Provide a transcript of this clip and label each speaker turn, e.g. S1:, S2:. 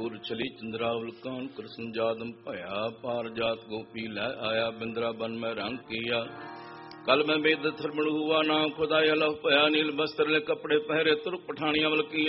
S1: गुर छली चंद्रावल कान कृष्ण जादम भया पार जात गोपी लै आया बिंद्रा बन में रंग किया कल में बेद थरमण हुआ नाम खुदाया लव भया नील वस्त्र ले कपड़े पहरे तुर पठानिया वल किया